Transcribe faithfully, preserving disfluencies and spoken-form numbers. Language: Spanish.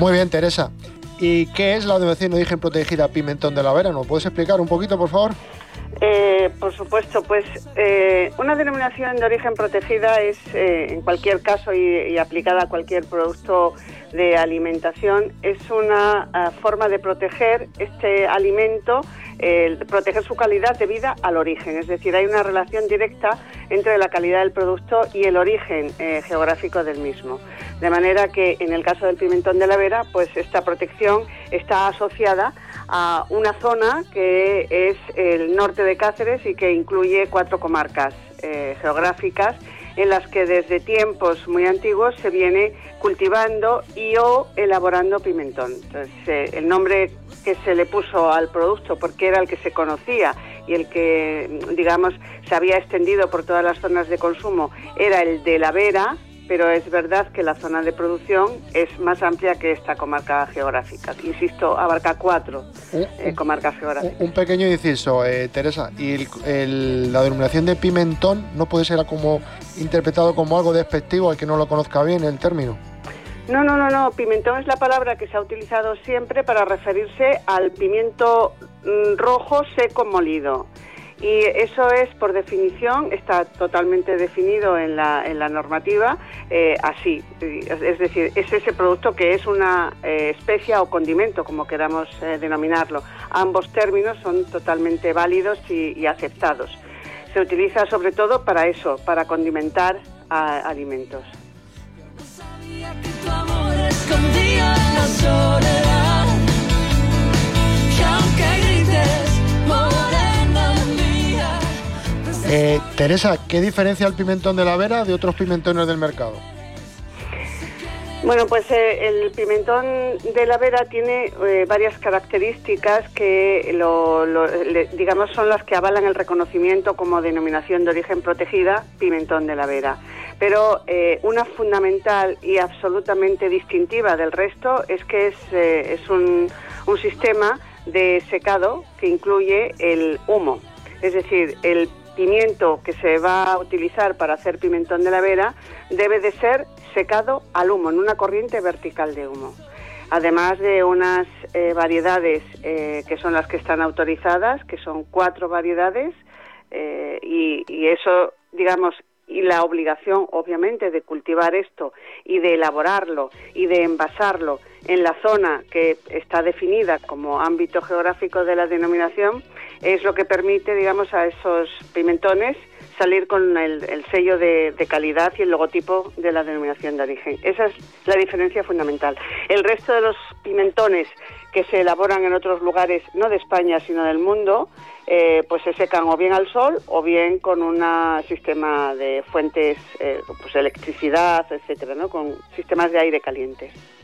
Muy bien, Teresa. ¿Y qué es la denominación de origen protegida Pimentón de la Vera? ¿Nos puedes explicar un poquito, por favor? Eh, por supuesto, pues eh, una denominación de origen protegida es, eh, en cualquier caso y, y aplicada a cualquier producto de alimentación, es una uh, forma de proteger este alimento, eh, proteger su calidad debida al origen. Es decir, hay una relación directa entre la calidad del producto y el origen eh, geográfico del mismo. De manera que en el caso del pimentón de la Vera, pues esta protección está asociada a una zona que es el norte de Cáceres y que incluye cuatro comarcas eh, geográficas en las que desde tiempos muy antiguos se viene cultivando y o elaborando pimentón. Entonces, eh, el nombre que se le puso al producto, porque era el que se conocía y el que, digamos, se había extendido por todas las zonas de consumo, era el de la Vera, pero es verdad que la zona de producción es más amplia que esta comarca geográfica. Insisto, abarca cuatro eh, comarcas geográficas. Un pequeño inciso, eh, Teresa, ¿y el, el, la denominación de pimentón no puede ser como interpretado como algo despectivo al que no lo conozca bien el término? No, no, no, no. Pimentón es la palabra que se ha utilizado siempre para referirse al pimiento mm, rojo seco molido. Y eso es, por definición, está totalmente definido en la, en la normativa, eh, así. Es decir, es ese producto que es una eh, especia o condimento, como queramos eh, denominarlo. Ambos términos son totalmente válidos y, y aceptados. Se utiliza sobre todo para eso, para condimentar a, alimentos. Sabía que tu amor escondía la soledad, que aunque grites, morena mía. Eh, Teresa, ¿qué diferencia el pimentón de la Vera de otros pimentones del mercado? Bueno, pues eh, el pimentón de la Vera tiene eh, varias características que, lo, lo, le, digamos, son las que avalan el reconocimiento como denominación de origen protegida, pimentón de la Vera. Pero eh, una fundamental y absolutamente distintiva del resto es que es, eh, es un, un sistema de secado que incluye el humo. Es decir, el pimiento que se va a utilizar para hacer pimentón de la Vera debe de ser secado al humo, en una corriente vertical de humo. Además de unas eh, variedades eh, que son las que están autorizadas, que son cuatro variedades, eh, y, y eso, digamos, y la obligación, obviamente, de cultivar esto y de elaborarlo y de envasarlo en la zona que está definida como ámbito geográfico de la denominación, es lo que permite, digamos, a esos pimentones salir con el, el sello de, de calidad y el logotipo de la denominación de origen. Esa es la diferencia fundamental. El resto de los pimentones que se elaboran en otros lugares, no de España, sino del mundo, eh, pues se secan o bien al sol o bien con un sistema de fuentes, eh, pues electricidad, etcétera, ¿no? Con sistemas de aire caliente.